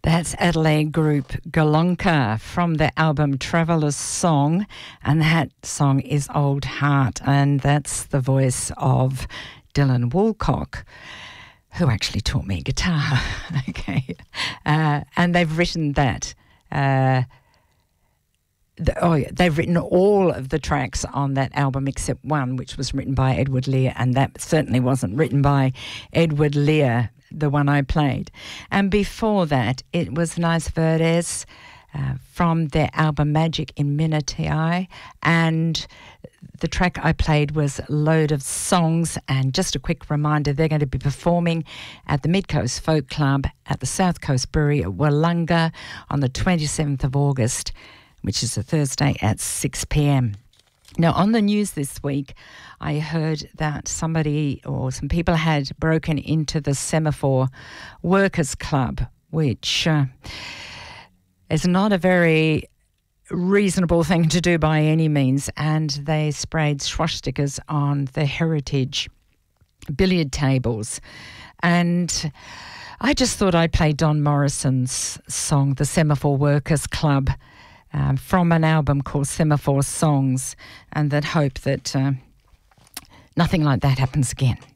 That's Adelaide group Golonka from their album Traveller's Song, and that song is Old Heart, and that's the voice of Dylan Woolcock, who actually taught me guitar. Okay, and they've written that. They've written all of the tracks on that album except one, which was written by Edward Lear, and that certainly wasn't written by Edward Lear, the one I played. And before that, it was Nice Verdes from their album Magic in Minutiae, and the track I played was Load of Songs. And just a quick reminder, they're going to be performing at the Mid Coast Folk Club at the South Coast Brewery at Wollonga on the 27th of August, which is a Thursday at 6 p.m. Now, on the news this week, I heard that somebody or some people had broken into the Semaphore Workers Club, which is not a very reasonable thing to do by any means, and they sprayed swastikas on the heritage billiard tables. And I just thought I'd play Don Morrison's song, The Semaphore Workers Club, from an album called Semaphore Songs, and that hope that nothing like that happens again.